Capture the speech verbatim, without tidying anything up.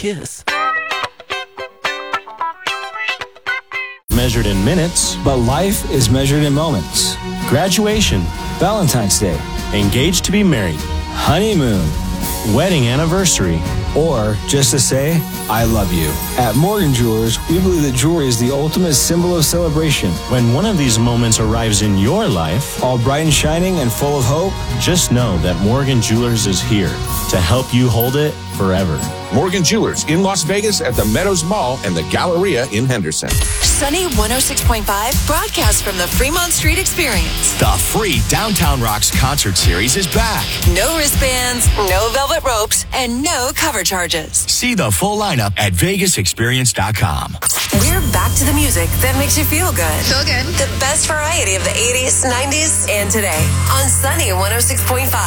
kiss. Measured in minutes, but life is measured in moments. graduation, Valentine's Day, engaged to be married, honeymoon, wedding anniversary, or just to say, I love you. At Morgan Jewelers, we believe that jewelry is the ultimate symbol of celebration. When one of these moments arrives in your life, all bright and shining and full of hope, just know that Morgan Jewelers is here to help you hold it forever. Morgan Jewelers in Las Vegas at the Meadows Mall and the Galleria in Henderson. Sunny one oh six point five broadcasts from the Fremont Street Experience. The free Downtown Rocks concert series is back. No wristbands, no velvet ropes, and no cover charges. See the full lineup at vegas experience dot com. We're back to the music that makes you feel good. Feel good. The best variety of the eighties, nineties, and today on Sunny one oh six point five.